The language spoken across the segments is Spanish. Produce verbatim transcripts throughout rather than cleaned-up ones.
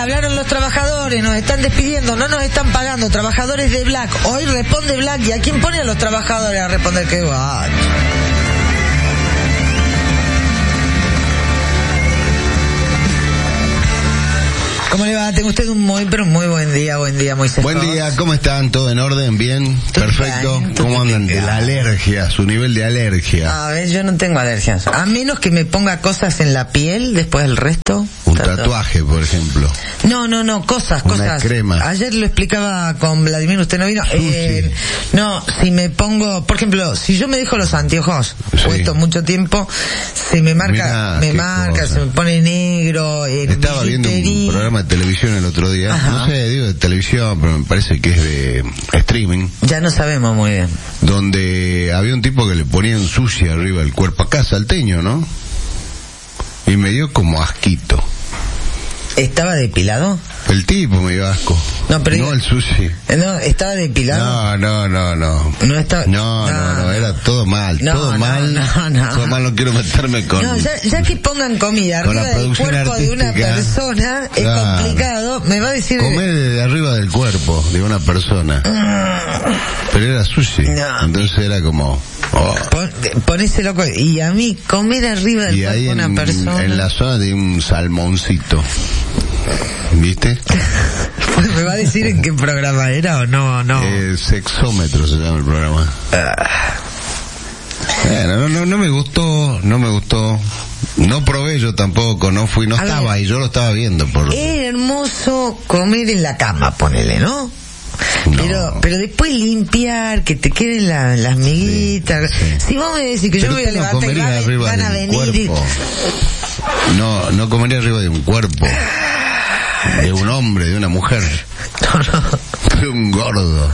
hablaron los trabajadores, nos están despidiendo, no nos están pagando, trabajadores de Black. Hoy responde Black, ¿y a quién pone a los trabajadores a responder? ¡Qué guacho! ¿Cómo le va? Tengo usted un muy, pero muy buen día, buen día, Moisés. Buen día, ¿cómo están? ¿Todo en orden? ¿Bien? Perfecto. Bien, ¿Cómo andan? De la alergia, su nivel de alergia. A ver, yo no tengo alergias. A menos que me ponga cosas en la piel, después el resto. Un tatuaje, todo. Por ejemplo. No, no, no, cosas, Una cosas. crema. Ayer lo explicaba con Vladimir, usted no vino. Eh, no, si me pongo, por ejemplo, si yo me dejo los anteojos sí. puestos mucho tiempo, se me marca, Mirá, me marca, cosa. Se me pone negro. Eh, Estaba viendo un programa de televisión el otro día. Ajá. No sé, digo de televisión, pero me parece que es de streaming. Ya no sabemos muy bien. Donde había un tipo que le ponían sushi arriba del cuerpo, acá salteño, ¿no? Y me dio como asquito. ¿Estaba depilado? El tipo me dio asco. No, pero no el sushi. No, ¿estaba depilado? No, no, no, no. No estaba... No, no, no, era todo mal, no, todo no, mal. No, no. Todo mal, no quiero meterme con... No, ya, ya que pongan comida arriba del cuerpo artística. De una persona, es claro. complicado, me va a decir... Comer de arriba del cuerpo de una persona. Pero era sushi. No. Entonces era como... Oh. Pon, ponese loco. Y a mí, comer arriba del cuerpo de una en, persona... en la zona de un salmoncito. ¿Viste? ¿Me va a decir en qué programa era o no? no? Eh, Sexómetro se llama el programa. Bueno, no, no, no me gustó, no me gustó. No probé yo tampoco, no fui, no a estaba ahí, yo lo estaba viendo. Por... Es hermoso comer en la cama, ponele, ¿no? No. Pero pero después limpiar, que te queden la, las miguitas. Sí, sí. Si vos me decís que pero yo me voy a levantar y van, arriba van a venir y... No, no comería arriba de un cuerpo. De un hombre, de una mujer. No, no. De un gordo.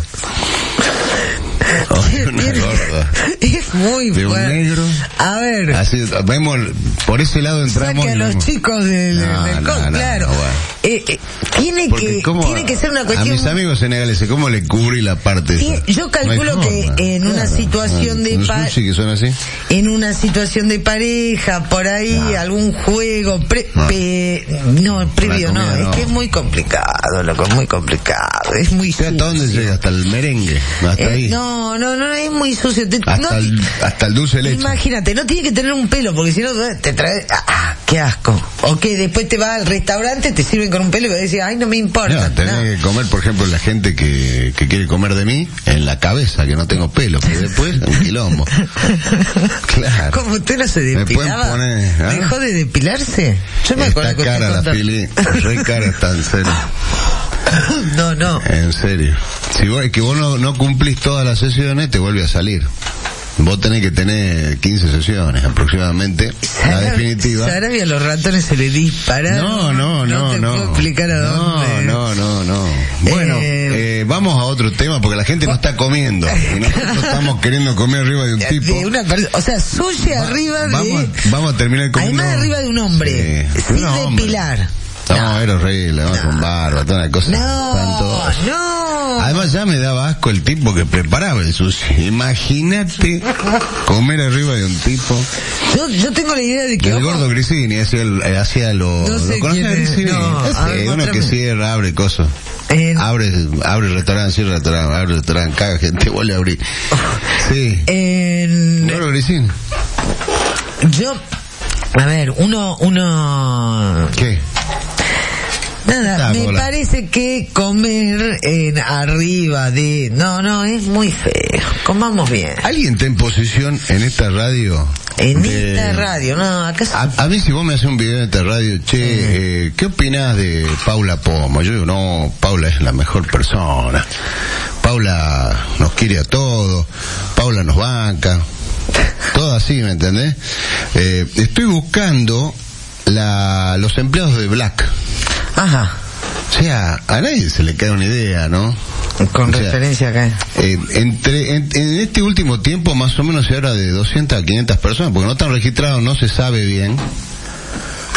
Oh, de una gorda. Es muy de fuerte. Un negro. A ver. Así, vemos, por ese lado entramos. Saque a los chicos del, no, del no, no, claro. No, bueno. eh, eh, tiene que cómo, tiene que ser una cuestión. A mis amigos senegaleses, ¿cómo le cubrí la parte esa? Yo calculo no que en una claro, situación de pareja, que son así. En una situación de pareja, por ahí, no. algún juego, pre, no. Pe, no, previo no, no, es que es muy complicado, loco, es muy complicado, es muy sucio. ¿Hasta dónde llega? ¿Hasta el merengue? ¿Hasta eh, ahí? No, no, no, es muy sucio. Te, hasta, no, el, hasta el dulce leche. Imagínate, no tiene que tener un pelo, porque si no te trae, ah, qué asco. O que después te vas al restaurante, te sirven con un pelo y vas a decir, ay, no me importa. No, tenés no. que comer, por ejemplo, la gente que, que quiere comer de mí, en la cabeza, que no tengo pelo, pero después un quilombo. Claro. ¿Cómo usted no se depilaba? Poner, ¿ah? ¿Dejó de depilarse? Yo me está acuerdo que cara la Pili, re cara está, en serio. No, no. En serio. Si vos, que vos no, no cumplís todas las sesiones, te vuelve a salir. Vos tenés que tener quince sesiones aproximadamente. La definitiva. Sarabia a los ratones se le disparan. No, no, no, no. No te puedo explicar a dónde. No, no, no, no. Bueno, eh, eh, vamos a otro tema porque la gente no está comiendo. Y nosotros estamos queriendo comer arriba de un tipo. De una per- o sea, sushi Va, arriba de... Vamos, vamos a terminar comiendo. Además arriba de un hombre. Sí, sin depilar. No, no, era horrible, no. con barba, toda una cosa. No, no. Además ya me daba asco el tipo que preparaba el sushi. Imagínate comer arriba de un tipo. Yo, yo tengo la idea de que... El gordo Grisini hacía, hacía lo... No sé ¿Lo conoces a Grisini? No, sí, uno que cierra, abre cosas. En... Abre, abre restaurante, cierra restaurante, abre restaurante, caga gente, vuelve a abrir. Sí. En... ¿Gordo Grisini? Yo... A ver, uno... uno... ¿Qué? Nada, me parece que comer en arriba de... No, no, es muy feo. Comamos bien. ¿Alguien está en posición en esta radio? En de... esta radio, no, acá... A, a mí si vos me haces un video en esta radio, che, sí. eh, ¿qué opinás de Paula Pomo? Yo digo, no, Paula es la mejor persona. Paula nos quiere a todos. Paula nos banca. Todo así, ¿me entendés? Eh, estoy buscando la, los empleados de Black. Ajá. O sea, a nadie se le queda una idea, ¿no? Con o sea, referencia acá. Eh, entre, en, en este último tiempo más o menos se habla de doscientas a quinientas personas, porque no están registrados, no se sabe bien.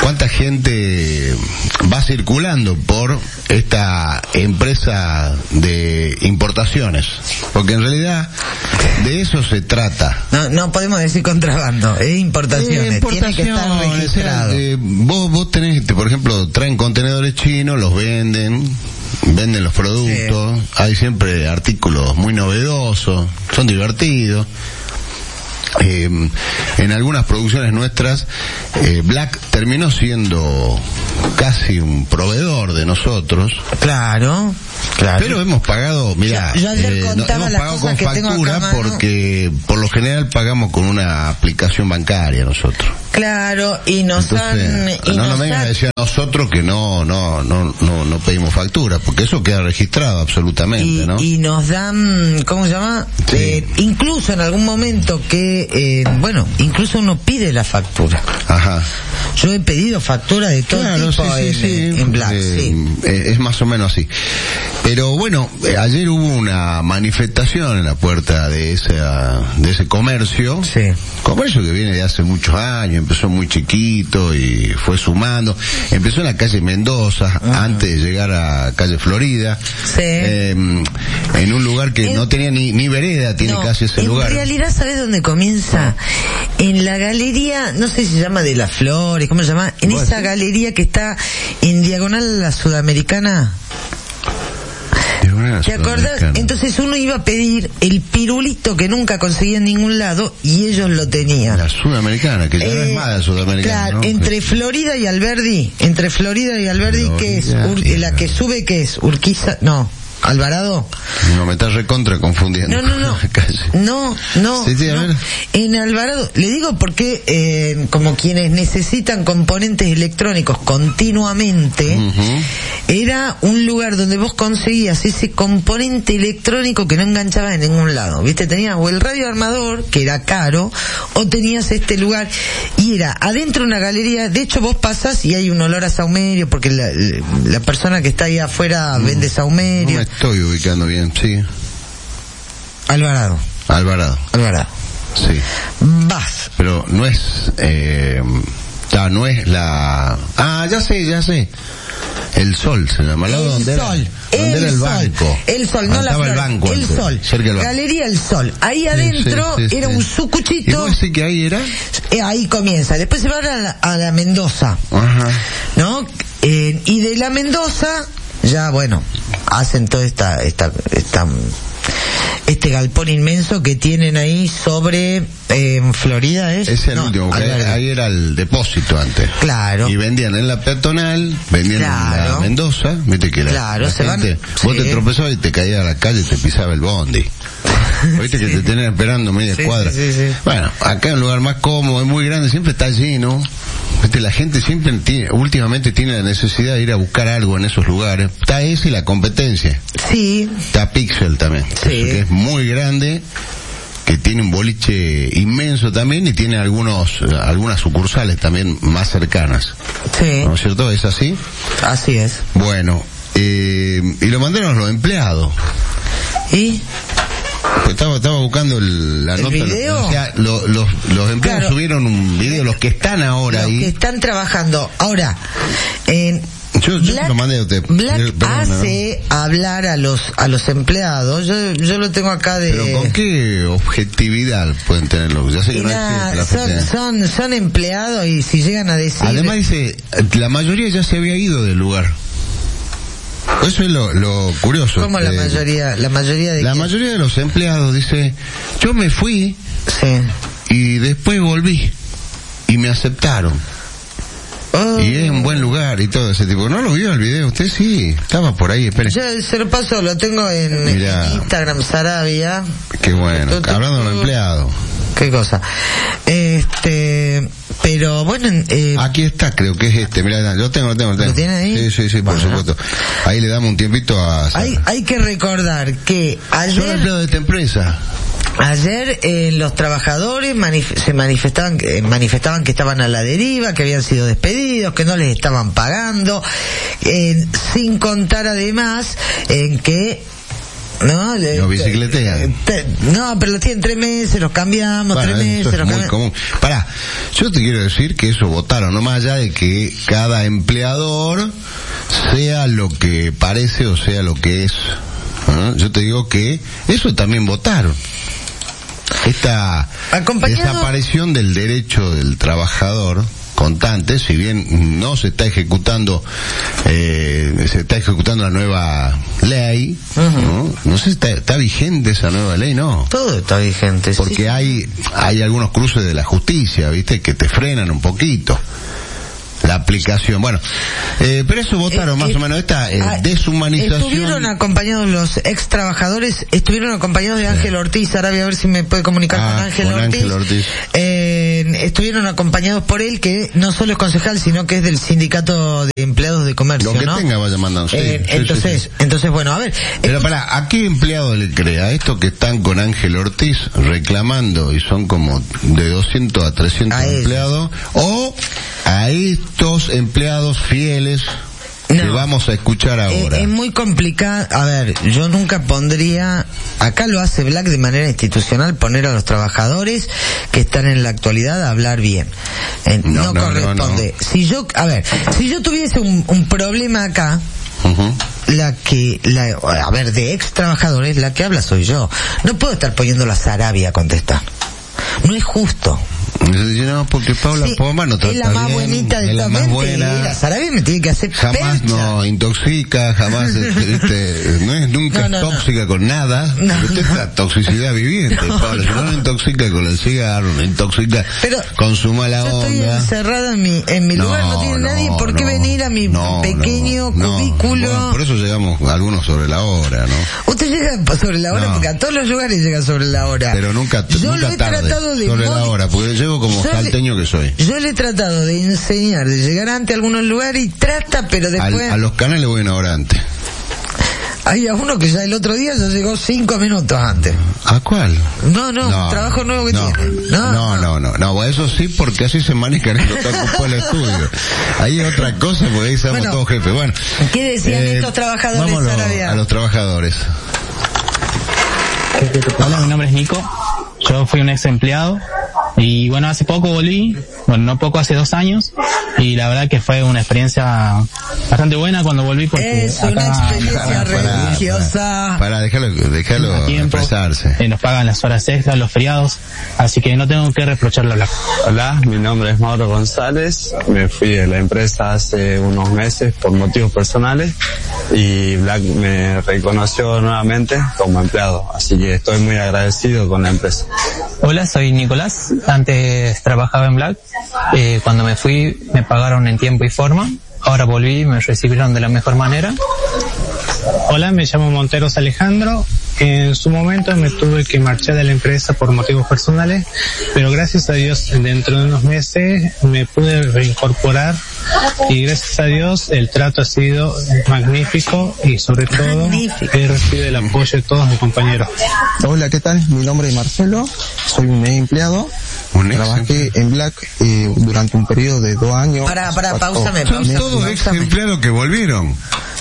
cuánta gente va circulando por esta empresa de importaciones, porque en realidad de eso se trata. No, no podemos decir contrabando, es importaciones, eh, tiene que estar registrado. O sea, eh, vos, vos tenés, por ejemplo, traen contenedores chinos, los venden, venden los productos, sí. Hay siempre artículos muy novedosos, son divertidos. Eh, en algunas producciones nuestras, eh, Black terminó siendo casi un proveedor de nosotros. Claro, claro. Pero hemos pagado, mira, yo, yo ayer eh, no, hemos pagado con factura porque por lo general pagamos con una aplicación bancaria nosotros. Claro, y nos Entonces, han... Y no nos nos vengan han... a decir a nosotros que no, no, no, no, no pedimos factura, porque eso queda registrado absolutamente, y, ¿no? Y nos dan, ¿cómo se llama? Sí. Eh, incluso en algún momento que, eh, bueno, incluso uno pide la factura. Ajá. Yo he pedido factura de todo claro, tipo sí, en, sí, sí, en Black, eh, sí. Eh, es más o menos así. Pero bueno, eh, ayer hubo una manifestación en la puerta de ese, de ese comercio. Sí. Comercio que viene de hace muchos años, empezó muy chiquito y fue sumando. Empezó en la calle Mendoza, uh-huh. antes de llegar a calle Florida. Sí. Eh, en un lugar que en, no tenía ni, ni vereda, tiene no, casi ese en lugar. En realidad, ¿sabes dónde comienza? En la galería, no sé si se llama de las Flores, ¿cómo se llama? En bueno, esa sí. galería que está en diagonal a la Sudamericana. ¿Te acordás? Entonces uno iba a pedir el pirulito que nunca conseguía en ningún lado y ellos lo tenían. La Sudamericana, que ya eh, no es más la Sudamericana. Claro, ¿no? entre Florida y Alberdi, entre Florida y Alberdi, Florida, ¿qué es? Ur, la que sube, ¿qué es? Urquiza, no. Alvarado. No, me estás recontra confundiendo. No, no, no. No, no. Sí, sí, a no. ver. En Alvarado, le digo porque eh, como quienes necesitan componentes electrónicos continuamente, uh-huh. era un lugar donde vos conseguías ese componente electrónico que no enganchaba en ningún lado. ¿Viste? Tenías o el radio armador, que era caro, o tenías este lugar, y era adentro una galería. De hecho, vos pasás y hay un olor a saumerio, porque la, la persona que está ahí afuera uh-huh. vende saumerio. No estoy ubicando bien, sí. Alvarado. Alvarado. Alvarado. Sí. Vas. Pero no es, eh, ya, no es la, ah, ya sé, ya sé. El Sol se llama, ¿no? ¿Dónde Sol. Era? ¿Dónde el era el sol. banco? El Sol, no la Flor. El banco. El antes, Sol. Cerca del banco. Galería El Sol. Ahí adentro sí, sí, sí, era sí. un sucuchito. ¿Y vos decís que ahí era? Eh, ahí comienza. Después se va a la, a la Mendoza. Ajá. ¿No? Eh, y de la Mendoza, ya bueno, hacen toda esta, esta, esta, este galpón inmenso que tienen ahí sobre, eh, en Florida, ¿es? Es el no, último, porque ahí, ahí era el depósito antes. Claro. Y vendían en la peatonal, vendían claro. en la Mendoza, viste que la, claro, la se gente, van, vos sí. te tropezabas y te caías a la calle y te pisaba el bondi. Viste sí. que te tenían esperando media sí, cuadra. Sí, sí, sí. Bueno, acá es un lugar más cómodo, es muy grande, siempre está lleno. Viste, la gente siempre tiene, últimamente tiene la necesidad de ir a buscar algo en esos lugares. Está ese y la competencia. Sí. Está Pixel también. Sí. Que es muy grande, que tiene un boliche inmenso también y tiene algunos, algunas sucursales también más cercanas. Sí. ¿No es cierto? ¿Es así? Así es. Bueno, eh, y lo mandaron los empleados. ¿Y? Pues estaba, estaba buscando el, la ¿El nota. video? O sea, lo, los, los empleados claro. subieron un video, los que están ahora los ahí. Los que están trabajando. Ahora, en... Yo, yo Black, lo mandé a usted. Black Perdón, hace ¿no? hablar a los a los empleados. Yo yo lo tengo acá de. Pero con qué objetividad pueden tenerlo. Ya sé que no nah, la son, son son empleados y si llegan a decir. Además dice, la mayoría ya se había ido del lugar. Eso es lo, lo curioso. ¿Cómo la eh, mayoría? La mayoría de la quién? mayoría de los empleados dice, yo me fui sí. y después volví y me aceptaron. Oh. Y es un buen lugar y todo ese tipo. ¿No lo vio el video? Usted sí, estaba por ahí, espere. Yo se lo paso, lo tengo en, en Instagram, Sarabia. Qué bueno, hablando de los empleados. Qué cosa. Este, pero bueno... Eh, aquí está, creo que es este. Mira, yo tengo, lo tengo, lo tengo. ¿Lo tiene ahí? Sí, sí, sí, por bueno. supuesto. Ahí le damos un tiempito a... Hay, hay que recordar que ayer... Son empleados de esta empresa. Ayer eh, los trabajadores manif- se manifestaban eh, manifestaban que estaban a la deriva, que habían sido despedidos, que no les estaban pagando, eh, sin contar además en que No, le, los bicicletean. Te, no, pero los tienen tres meses, los cambiamos, bueno, tres meses, eso es los muy cambiamos. común. Pará, yo te quiero decir que eso votaron, no más allá de que cada empleador sea lo que parece o sea lo que es. ¿Ah? Yo te digo que eso también votaron. Esta Acompañado... desaparición del derecho del trabajador contante, si bien no se está ejecutando eh, se está ejecutando la nueva ley, uh-huh. no, no sé si está, está vigente esa nueva ley, no. Todo está vigente, porque sí. hay hay algunos cruces de la justicia, viste, que te frenan un poquito la aplicación. Bueno, eh, pero eso votaron eh, más eh, o menos esta eh, ah, deshumanización. Estuvieron acompañados los ex trabajadores, estuvieron acompañados de Ángel Ortiz. Ahora voy a ver si me puede comunicar ah, con Ángel con Ortiz. Ángel Ortiz. Eh, estuvieron acompañados por él, que no solo es concejal, sino que es del sindicato de empleados de comercio. Lo que ¿no? tenga vaya mandando. Sí, eh, sí, entonces, sí, sí. entonces bueno, a ver. Pero para, ¿a qué empleado le crea esto que están con Ángel Ortiz reclamando y son como de doscientos a trescientos a empleados o a estos empleados fieles que no, vamos a escuchar ahora? Es, es muy complicado. A ver, yo nunca pondría, acá lo hace Black de manera institucional, poner a los trabajadores que están en la actualidad a hablar bien. Eh, no, no, no corresponde. No, no. Si yo, a ver, si yo tuviese un, un problema acá, uh-huh. la que, la, a ver, de ex trabajadores, la que habla soy yo. No puedo estar poniendo la Sarabia a contestar. No es justo. No, porque Paula sí, Poma no trata es la más bien, buenita de es la más buena. La Sarabia me tiene que hacer jamás percha. No intoxica, jamás este, este, no es nunca no, no, tóxica no. con nada. No, usted no. es la toxicidad viviente, no, Paula. Si no, no intoxica con el cigarro, no intoxica pero con su mala yo onda. Estoy encerrada en mi, en mi no, lugar, no tiene no, nadie por qué no, venir a mi pequeño cubículo. Bueno, por eso llegamos algunos sobre la hora, ¿no? Usted llega sobre la hora porque a todos los lugares llega sobre la hora. Pero nunca, yo nunca lo he tarde, tratado de sobre la hora, porque llego como salteño que soy. Yo le he tratado de enseñar, de llegar antes a algunos lugares y trata, pero después... Al, a los canales voy una hora antes. Hay a uno que ya el otro día ya llegó cinco minutos antes. ¿A cuál? No, no, no trabajo nuevo que no, tiene. No, no, no, no, no, no, eso sí, porque así se manejan el que ocupó el estudio. Ahí es otra cosa, porque ahí somos bueno, todos jefes. Bueno, ¿qué decían eh, estos trabajadores? Vámonos a los trabajadores. Hola, mi nombre es Nico. Yo fui un ex empleado y bueno, hace poco volví, bueno, no poco, hace dos años, y la verdad que fue una experiencia bastante buena cuando volví porque es acá, una experiencia acá, religiosa. Para, para dejarlo, dejarlo tiempo, expresarse. Eh, nos pagan las horas extras, los feriados, así que no tengo que reprocharle a Black. Hola, mi nombre es Mauro González, me fui de la empresa hace unos meses por motivos personales y Black me reconoció nuevamente como empleado, así que estoy muy agradecido con la empresa. Hola, soy Nicolás, antes trabajaba en Black, eh, cuando me fui me pagaron en tiempo y forma, ahora volví y me recibieron de la mejor manera. Hola, me llamo Monteros Alejandro. En su momento me tuve que marchar de la empresa por motivos personales, pero gracias a Dios dentro de unos meses me pude reincorporar y gracias a Dios el trato ha sido magnífico y sobre todo magnífico. He recibido el apoyo de todos mis compañeros. Hola, ¿qué tal? Mi nombre es Marcelo, soy un empleado. Trabajé en Black eh, durante un periodo de dos años. Para, para, pausame, Son pausame. todos ex empleados que volvieron.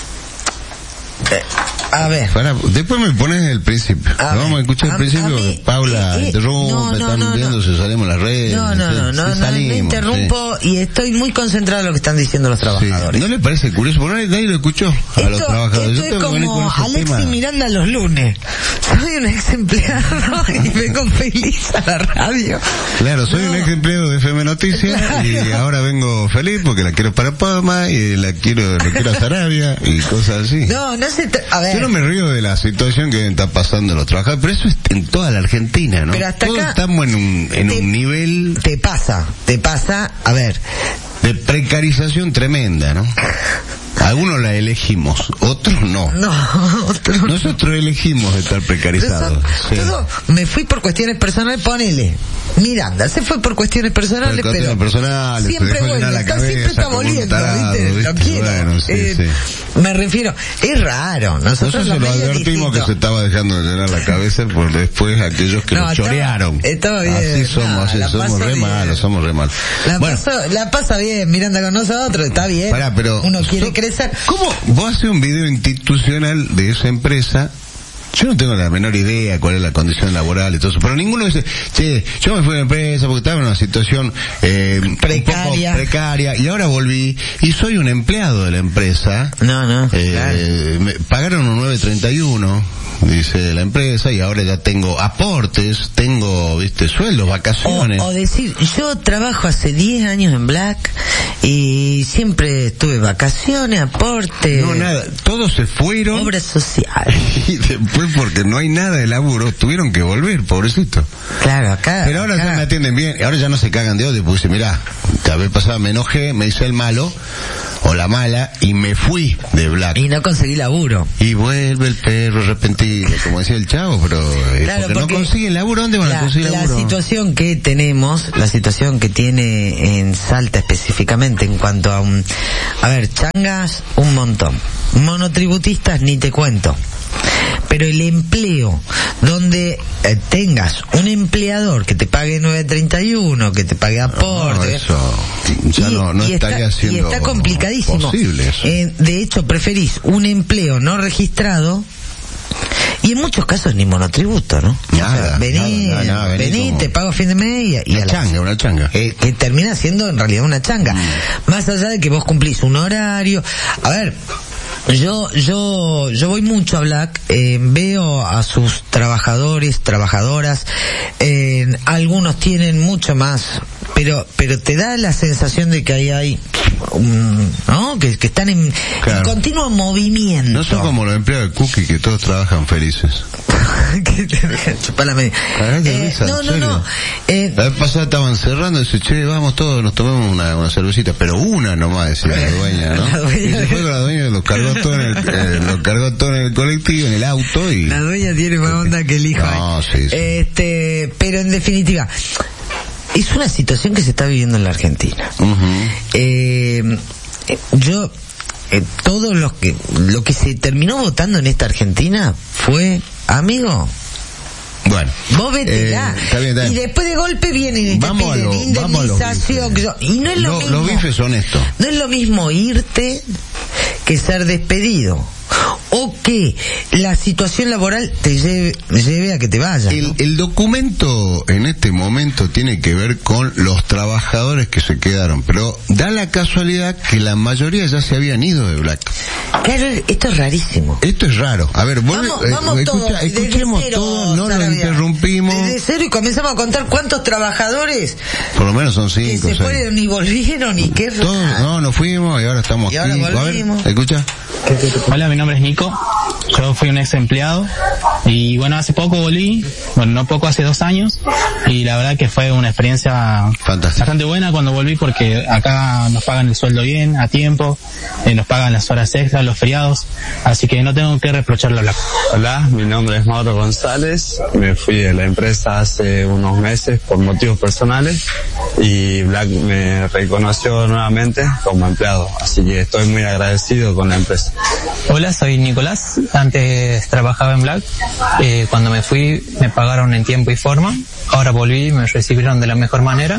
Eh, a ver. Para, después me pones el principio. A Vamos ver, a escuchar el principio. Mí, Paula, eh, interrumpe, no, no, están no, viendo no. si salimos a las redes. No, no, no, no, no, salimos, no interrumpo sí. Y estoy muy concentrado en lo que están diciendo los trabajadores. Sí. ¿No le parece curioso? Porque nadie lo escuchó a esto, los trabajadores. Esto es como Alexis Miranda los lunes. Soy un ex empleado y vengo feliz a la radio. Claro, soy no. un ex empleado de F M Noticias claro. Y ahora vengo feliz porque la quiero para Pama y la quiero, la quiero a Sarabia y cosas así. No, no se a ver. Yo no me río de la situación que está pasando los trabajadores, pero eso es en toda la Argentina, ¿no? Pero hasta Todos acá estamos en un, en te, un nivel... Te pasa, te pasa, a ver... De precarización tremenda, ¿no? Algunos la elegimos, otros no. No, otros no. Nosotros elegimos estar precarizados. Sí. Todo, me fui por cuestiones personales, ponele. Miranda, se fue por cuestiones personales, por cuestiones pero personales, siempre vuelve, la cabeza, siempre está volviendo, tarado, ¿viste? ¿viste? Lo quiero. Bueno, sí, eh, sí. Me refiero, es raro. Nosotros, Nosotros lo advertimos distinto. Que se estaba dejando de llenar la cabeza por después aquellos que no, lo chorearon. Estaba bien. Así somos, no, así somos re bien. malos, somos re malos. La, bueno, paso, la pasa bien, Miranda con nosotros, está bien. Pará, pero uno quiere so, crecer. ¿Cómo vos haces un video institucional de esa empresa Yo no tengo la menor idea cuál es la condición laboral y todo eso, pero ninguno dice, che, yo me fui de la empresa porque estaba en una situación eh, precaria. un poco precaria y ahora volví y soy un empleado de la empresa. No, no. Eh, claro. Me pagaron un nueve treinta y uno, dice la empresa, y ahora ya tengo aportes, tengo, viste, sueldos, vacaciones. O, o decir, yo trabajo hace diez años en Black y siempre tuve vacaciones, aportes. No, nada, todos se fueron. Obra social. Y después, porque no hay nada de laburo, tuvieron que volver, pobrecito. Claro, acá. Pero ahora acá. ya me atienden bien, ahora ya no se cagan de odio, porque dice, mirá, la vez pasada me enojé, me hice el malo, o la mala, y me fui de Black. Y no conseguí laburo. Y vuelve el perro arrepentido, como decía el chavo, pero eh, claro, porque, porque no consiguen laburo, ¿dónde van la, a conseguir laburo? La situación que tenemos, la situación que tiene en Salta específicamente en cuanto a un... A ver, changas, un montón. Monotributistas, ni te cuento. Pero el empleo donde eh, tengas un empleador que te pague nueve treinta y uno, que te pague aporte, no, eso ya y, no, no y estaría está, siendo y está complicadísimo. Posible eso. Eh, de hecho, preferís un empleo no registrado y en muchos casos ni monotributo, ¿no? Nada, o sea, vení, nada, nada, vení, vení como... te pago a fin de mes y, y una a la... changa, una changa. Eh, que termina siendo en realidad una changa. Mm. Más allá de que vos cumplís un horario. A ver, Yo, yo, yo voy mucho a Black, eh, veo a sus trabajadores, trabajadoras, eh, algunos tienen mucho más, pero, pero te da la sensación de que ahí hay, um, ¿no? Que, que están en, claro. en continuo movimiento. No son como los empleados de Cookie que todos trabajan felices. Que te dejan chupar la media. Eh, risa, no, no, no. Eh, la vez pasada estaban cerrando y dice, che, vamos todos, nos tomamos una, una cervecita, pero una nomás, decía la dueña, ¿no? La dueña y se fue con la dueña y los cargó todo en el, eh, los cargó todo en el colectivo, en el auto y... La dueña tiene más onda que el hijo. No, sí, sí. Este, pero en definitiva, es una situación que se está viviendo en la Argentina. Uh-huh. Eh, yo, eh, todo lo que, lo que se terminó votando en esta Argentina fue, amigo, bueno, vos vétela. Eh, está bien, está bien. Y después de golpe vienen y te vamos piden lo, indemnización. Yo, y no es lo, lo mismo. Los bifes son esto. No es lo mismo irte que ser despedido. O que la situación laboral te lleve, lleve a que te vayas. El, ¿no? el documento en este momento tiene que ver con los trabajadores que se quedaron, pero da la casualidad que la mayoría ya se habían ido de Black. Claro, esto es rarísimo. Esto es raro. A ver, vuelve, vamos, vamos eh, todo, escucha, escuchemos cero, todo, no Sarabia. lo interrumpimos. Desde cero y comenzamos a contar cuántos trabajadores por lo menos son cinco. Que se seis. fueron y volvieron y qué Todos, no, nos fuimos y ahora estamos y aquí. Ahora volvimos. A ver, escucha. Hola, mi nombre es Nico. Yo fui un ex empleado y bueno, hace poco volví, bueno, no poco, hace dos años, y la verdad que fue una experiencia Fantástico. Bastante buena cuando volví, porque acá nos pagan el sueldo bien, a tiempo, eh, nos pagan las horas extras, los feriados, así que no tengo que reprocharle a Black. Hola, mi nombre es Mauro González, me fui de la empresa hace unos meses por motivos personales y Black me reconoció nuevamente como empleado, así que estoy muy agradecido con la empresa. Hola, soy Nicolás. Antes trabajaba en Black. Eh, cuando me fui me pagaron en tiempo y forma. Ahora volví y me recibieron de la mejor manera.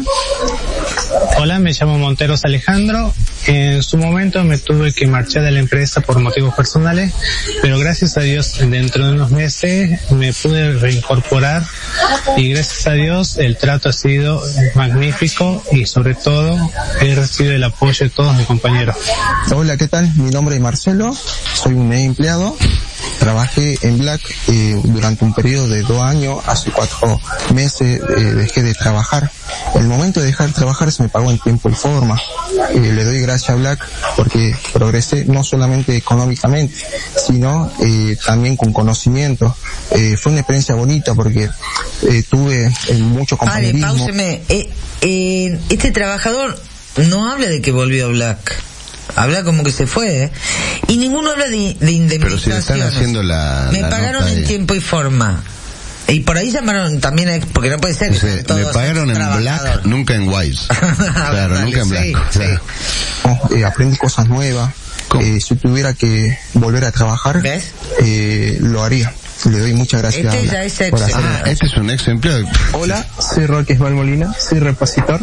Hola, me llamo Monteros Alejandro. En su momento me tuve que marchar de la empresa por motivos personales, pero gracias a Dios dentro de unos meses me pude reincorporar y gracias a Dios el trato ha sido magnífico y sobre todo he recibido el apoyo de todos mis compañeros. Hola, ¿qué tal? Mi nombre es Marcelo, soy un empleado. Trabajé en Black eh, durante un periodo de dos años, hace cuatro meses eh, dejé de trabajar. El momento de dejar de trabajar se me pagó en tiempo y forma. Eh, le doy gracias a Black porque progresé no solamente económicamente, sino eh, también con conocimiento. Eh, fue una experiencia bonita porque eh, tuve eh, mucho compañerismo. Vale, páuseme. Eh, eh, este trabajador no habla de que volvió a Black. Habla como que se fue, ¿eh? Y ninguno habla de, de indemnizaciones. Pero si le están haciendo la... Me la pagaron en tiempo y forma. Y por ahí llamaron también, a, porque no puede ser que se, todos me pagaron en Black, nunca en Wise. Claro, vale, nunca en Black. Sí, claro. sí. Oh, eh, aprendí cosas nuevas. Eh, si tuviera que volver a trabajar, ¿ves? Eh, lo haría. Le doy muchas gracias. Este ya es ex. Ah, este es un ex empleado. Hola, soy Roque Esmal Molina, soy repositor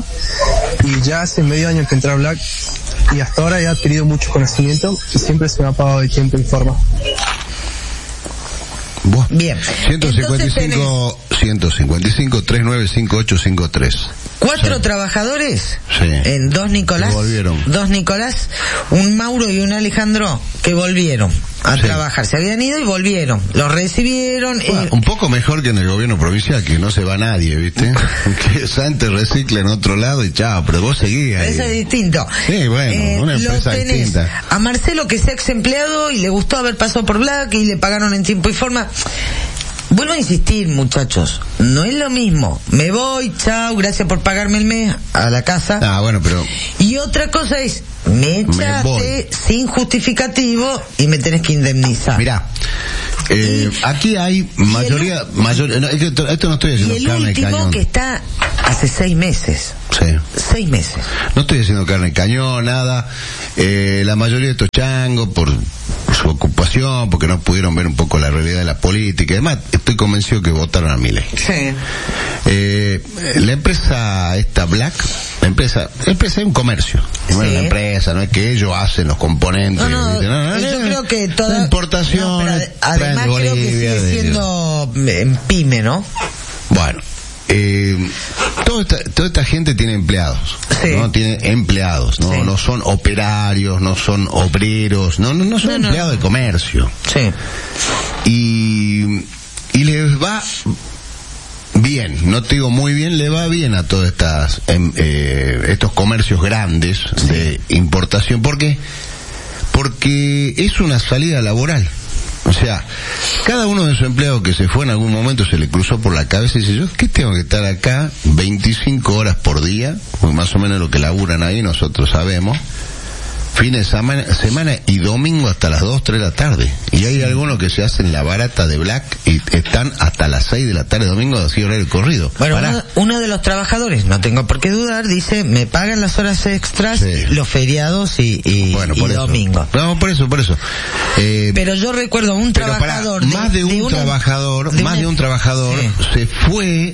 y ya hace medio año que entré a Black y hasta ahora he adquirido mucho conocimiento y siempre se me ha pagado de tiempo y forma. Buah. Bien. ciento cincuenta y cinco, ciento cincuenta y cinco, treinta y nueve cincuenta y ocho cincuenta y tres. Cuatro sí. trabajadores, sí. en dos Nicolás, volvieron. dos Nicolás, un Mauro y un Alejandro que volvieron a sí. trabajar. Se habían ido y volvieron. Los recibieron. Bueno, eh... un poco mejor que en el gobierno provincial, que no se va nadie, ¿viste? Que Sante recicla en otro lado y chao, pero vos seguís ahí. Eso es distinto. Sí, bueno, eh, una empresa distinta. A Marcelo, que es ex empleado y le gustó haber pasado por Black y le pagaron en tiempo y forma. Vuelvo a insistir, muchachos, no es lo mismo. Me voy, chao, gracias por pagarme el mes, a la casa. Ah, bueno, pero... Y otra cosa es, me echaste sin justificativo y me tenés que indemnizar. Mirá, eh, y, aquí hay mayoría... El, mayor, no, esto, esto no estoy haciendo carne de cañón. Y el último que está hace seis meses. Sí. Seis meses. No estoy haciendo carne de cañón, nada. Eh, la mayoría de estos changos, por su ocupación, porque no pudieron ver un poco la realidad de la política y demás, estoy convencido que votaron a Milei. Sí. Eh, la empresa esta Black, la empresa, la empresa es un comercio. Sí. No es una empresa, no es que ellos hacen los componentes. No, no, no, no, yo no, creo que toda importación. No, además creo que sigue siendo en pyme, ¿no? Bueno. Eh, toda esta, toda esta gente tiene empleados, sí. ¿no? Tiene empleados, ¿no? Sí. No son operarios, no son obreros, no, no, no son no, no. empleados de comercio. Sí. Y, y les va bien, no te digo muy bien, le va bien a todos estas, eh, estos comercios grandes sí. de importación. ¿Por qué? Porque es una salida laboral. O sea, cada uno de sus empleados que se fue en algún momento se le cruzó por la cabeza y dice, yo, ¿qué tengo que estar acá veinticinco horas por día? Pues más o menos lo que laburan ahí nosotros sabemos. Fines de semana, semana y domingo hasta las dos, tres de la tarde. Y hay algunos que se hacen la barata de Black y están hasta las seis de la tarde domingo así horario corrido. Bueno, uno, uno de los trabajadores, no tengo por qué dudar, dice, me pagan las horas extras, sí. los feriados y, y, bueno, y domingo. No, por eso, por eso. Eh, pero yo recuerdo un trabajador... Para, más de, de un de una, trabajador, de más una, de un trabajador sí. se fue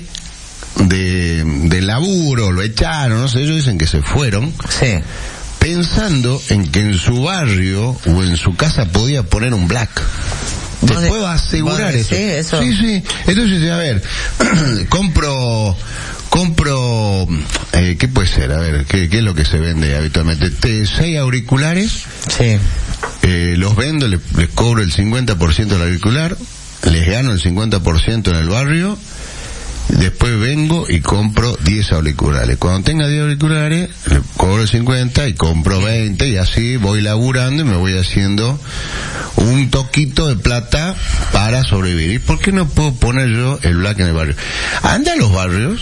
de, de laburo, lo echaron, no sé, ellos dicen que se fueron. Sí. Pensando en que en su barrio o en su casa podía poner un Black. Te de, puedo asegurar eso. eso. Sí, sí. Entonces, a ver, compro, compro, eh, ¿qué puede ser? A ver, ¿qué, qué es lo que se vende habitualmente? Te, seis auriculares. Sí. Eh, los vendo, les, les cobro el cincuenta por ciento del auricular, les gano el cincuenta por ciento en el barrio. Después vengo y compro diez auriculares. Cuando tenga diez auriculares, le cobro cincuenta y compro veinte y así voy laburando y me voy haciendo un toquito de plata para sobrevivir. ¿Y por qué no puedo poner yo el Black en el barrio? Anda a los barrios,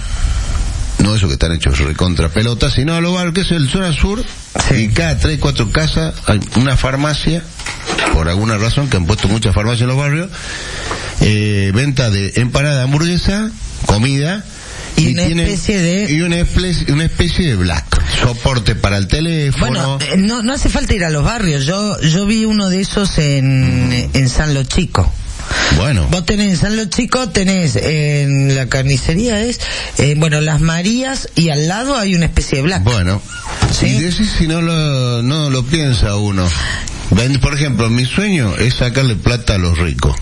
no esos que están hechos recontra pelotas, sino a los barrios, que es el zona sur, sí. y cada tres, cuatro casas hay una farmacia, por alguna razón que han puesto muchas farmacias en los barrios, eh, venta de empanada, hamburguesa, comida y, y una tiene, especie de y una especie, una especie de Black, soporte para el teléfono. Bueno, eh, no no hace falta ir a los barrios. Yo yo vi uno de esos en mm. en San Lo Chico. Bueno. Vos tenés en San Lo Chico, tenés en la carnicería es, eh, bueno, Las Marías y al lado hay una especie de Black. Bueno. ¿Sí? Y decís si no lo no lo piensa uno. Por ejemplo, mi sueño es sacarle plata a los ricos.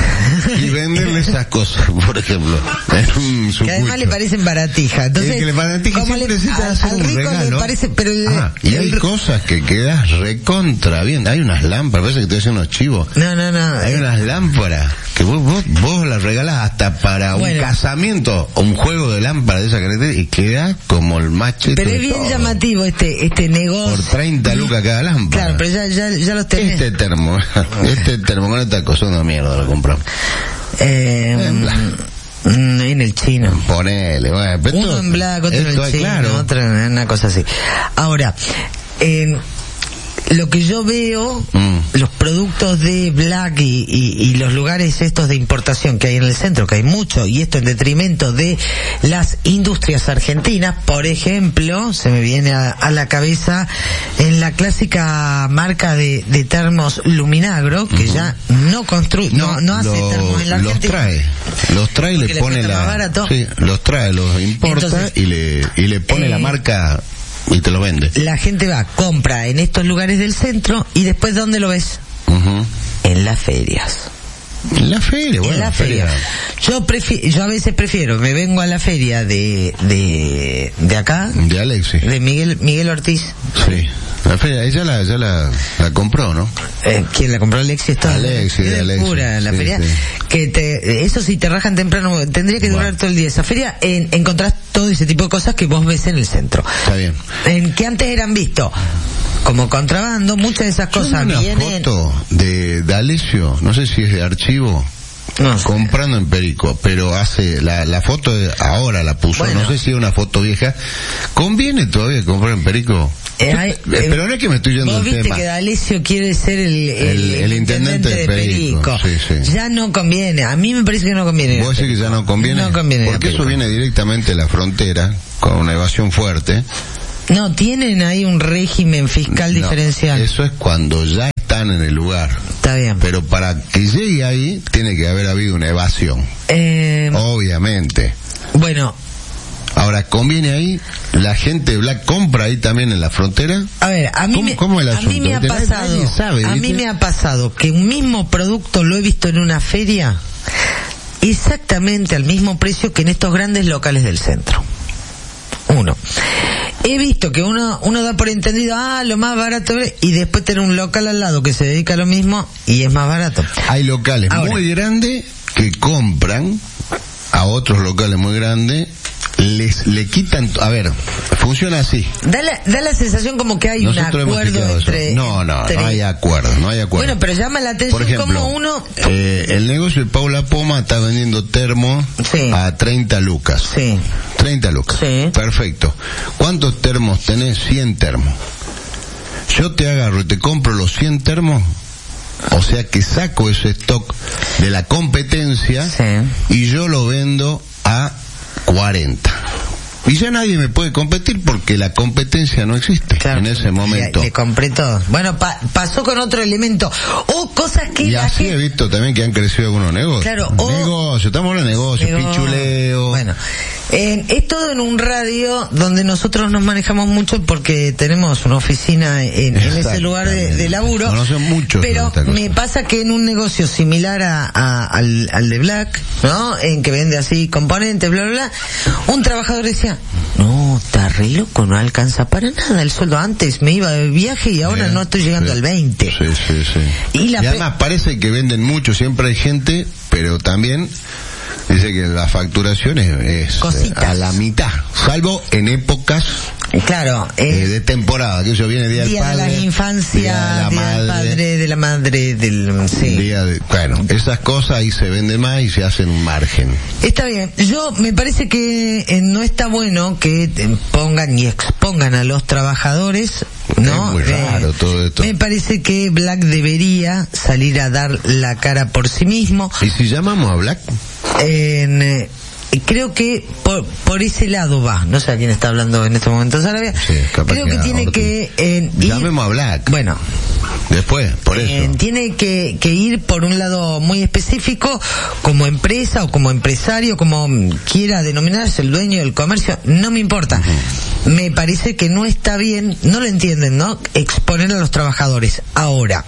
Y venderle esas cosas, por ejemplo, en un que además le parecen baratijas. Entonces, que le baratijas siempre le, necesitas al, hacer al un rico regalo. Le parece, pero el, ah, y hay el, cosas que quedas recontra bien. Hay unas lámparas, parece que te hacen unos chivos. No, no, no. Hay unas lámparas que vos, vos, vos las regalás hasta para bueno. un casamiento o un juego de lámparas de esa característica y queda como el machete. Pero es bien todo. Llamativo este este negocio. Por treinta lucas cada lámpara. Claro, pero ya, ya, ya los tenés. Este termo, este termo con esta cosa de mierda lo compramos. Eh, en, en el chino. Ponele, bueno, pero uno esto, en Black, otro en el chino, claro. otro en una cosa así. Ahora, eh, lo que yo veo, mm. los productos de Black y, y, y los lugares estos de importación que hay en el centro, que hay mucho, y esto en detrimento de las industrias argentinas, por ejemplo, se me viene a, a la cabeza en la clásica marca de, de termos Luminagro, que uh-huh. ya no construye, no, no, no hace lo, termos en la Argentina. Los trae, los trae y le pone la, sí, los trae, los importa. Entonces, y le, y le pone eh, la marca y te lo vende. La gente va, compra en estos lugares del centro y después ¿dónde lo ves? Uh-huh. En las ferias. En la feria, bueno. En la feria. feria. Yo prefiero, yo a veces prefiero, me vengo a la feria de, de, de acá. De Alexis. De Miguel, Miguel Ortiz. Sí. La feria, ella la, ella la, la compró, ¿no? Eh, ¿Quién la compró? Alexis. Todo. Alexis, de Alexis. Pura, la sí, feria. Sí. Que te, eso sí te rajan temprano, tendría que durar bueno. todo el día. Esa feria, en, encontrás todo ese tipo de cosas que vos ves en el centro. Está bien. En que antes eran visto como contrabando, muchas de esas cosas una vienen. Foto de D'Alessio, no sé si es de archivo. No sé. Comprando en Perico, pero hace la, la foto de ahora la puso, bueno. No sé si es una foto vieja. ¿Conviene todavía comprar en Perico? Eh, hay, eh, pero no es que me estoy yendo del tema. Vos viste que D'Alessio quiere ser el, el, el, el intendente, intendente de Perico. Perico. Sí, sí. Ya no conviene, a mí me parece que no conviene. ¿Vos decís que ya no conviene? No conviene. Porque eso viene directamente de la frontera, con una evasión fuerte. No, tienen ahí un régimen fiscal no, diferencial. Eso es cuando ya están en el lugar. Está bien. Pero para que llegue ahí, tiene que haber habido una evasión. Eh... Obviamente. Bueno. Ahora, ¿conviene ahí? ¿La gente black compra ahí también en la frontera? A ver, a mí, ¿Cómo, me, cómo es el a mí me ha pasado, sabe, a mí me ha pasado que un mismo producto lo he visto en una feria exactamente al mismo precio que en estos grandes locales del centro. Uno. He visto que uno uno da por entendido, ah, lo más barato, y después tener un local al lado que se dedica a lo mismo y es más barato. Hay locales Ahora, muy grandes que compran a otros locales muy grandes, les le quitan, a ver, funciona así. Da la, da la sensación como que hay Nosotros un acuerdo entre... No, no, entre... no hay acuerdo, no hay acuerdo. Bueno, pero llama la atención. Por ejemplo, como uno... Eh, el negocio de Paula Poma está vendiendo termos sí. a treinta lucas. Sí. treinta lucas. Sí. Perfecto. ¿Cuántos termos tenés? cien termos. Yo te agarro y te compro los cien termos, o sea que saco ese stock de la competencia sí. y yo lo vendo a cuarenta. Y ya nadie me puede competir porque la competencia no existe claro, en ese momento. Le, le compré todo. Bueno, pa, pasó con otro elemento. O cosas que... Y la así gente... he visto también que han crecido algunos negocios. Claro, o... Negocios, estamos hablando de negocios, Nego... pichuleo. Bueno, eh, es todo en un radio donde nosotros nos manejamos mucho porque tenemos una oficina en, en ese lugar de, de laburo. Conocen mucho. Pero me pasa que en un negocio similar a, a, al, al de Black, ¿no? En que vende así componentes, bla, bla, bla, un trabajador decía, no, está re loco, no alcanza para nada el sueldo. Antes me iba de viaje y ahora Bien, no estoy llegando sí, al veinte. Sí, sí, sí. Y, la y además pre- parece que venden mucho, siempre hay gente, pero también dice que la facturación es, es a la mitad, salvo en épocas claro eh, de temporada, que eso viene día, día del padre, de la infancia, día de la día madre, del padre, de la madre, del sí. día de, bueno, esas cosas ahí se venden más y se hacen un margen. Está bien, yo me parece que eh, no está bueno que eh, pongan y expongan a los trabajadores, ¿no? Es muy raro eh, todo esto. Me parece que Black debería salir a dar la cara por sí mismo. ¿Y si llamamos a Black? En, eh, creo que por, por ese lado va. No sé a quién está hablando en este momento, Sarabia. Sí, creo que, que tiene que eh, ir, llamemos a Black. Bueno. Después, por eso. Eh, tiene que, que ir por un lado muy específico, como empresa o como empresario, como quiera denominarse, el dueño del comercio, no me importa. Uh-huh. Me parece que no está bien, no lo entienden, ¿no? Exponer a los trabajadores. Ahora,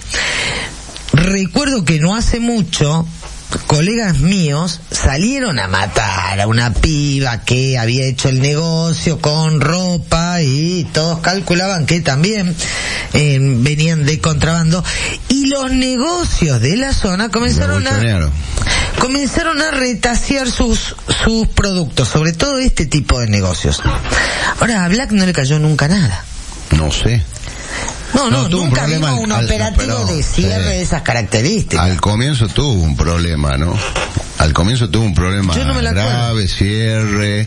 recuerdo que no hace mucho, colegas míos salieron a matar a una piba que había hecho el negocio con ropa y todos calculaban que también eh, venían de contrabando y los negocios de la zona comenzaron a comenzaron a retasear sus sus productos, sobre todo este tipo de negocios. Ahora a Black no le cayó nunca nada. No sé. No, no, no nunca vimos al, un al, operativo no, pero, de cierre eh, de esas características. Al comienzo tuvo un problema, ¿no? Al comienzo tuvo un problema no grave, cierre,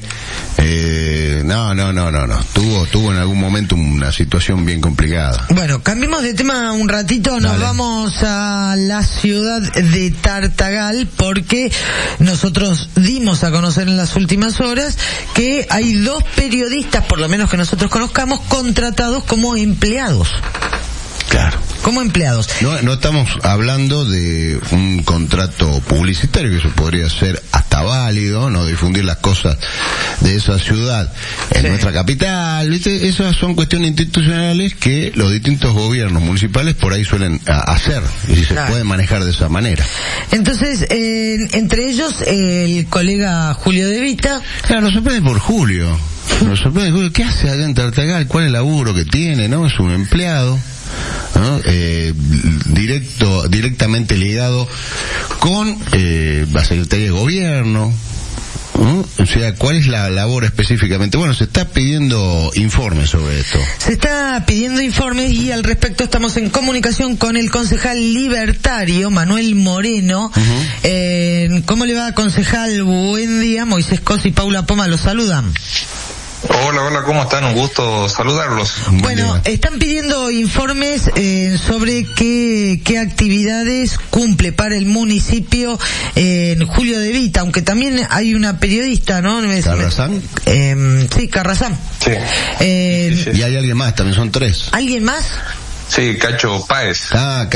eh, no, no, no, no, no, tuvo, tuvo en algún momento una situación bien complicada. Bueno, cambiemos de tema un ratito, nos Dale. vamos a la ciudad de Tartagal porque nosotros dimos a conocer en las últimas horas que hay dos periodistas, por lo menos que nosotros conozcamos, contratados como empleados. Claro. como empleados. No, no estamos hablando de un contrato publicitario, que eso podría ser hasta válido, no difundir las cosas de esa ciudad en sí. nuestra capital, ¿viste? Esas son cuestiones institucionales que los distintos gobiernos municipales por ahí suelen a, hacer, y se claro. pueden manejar de esa manera. Entonces, eh, entre ellos, el colega Julio De Vita. Claro, nos sorprende por Julio. Nos sorprende, Julio, ¿qué hace allá en Tartagal? ¿Cuál es el laburo que tiene? ¿No? Es un empleado, ¿no? Eh, directo, directamente ligado con eh, la Secretaría de Gobierno. ¿Mm? O sea, ¿cuál es la labor específicamente? Bueno, se está pidiendo informes sobre esto. Se está pidiendo informes y al respecto estamos en comunicación con el concejal libertario Manuel Moreno. Uh-huh. Eh, ¿Cómo le va, concejal? Buen día. Moisés Cos y Paula Poma los saludan. Hola, hola, ¿cómo están? Un gusto saludarlos. Bueno, están pidiendo informes eh, sobre qué, qué actividades cumple para el municipio eh, Julio De Vita, aunque también hay una periodista, ¿no? ¿Carrazán? Eh, sí, Carrazán. Sí. Eh, sí, sí. Y hay alguien más, también son tres. ¿Alguien más? Sí, Cacho Páez. Ah,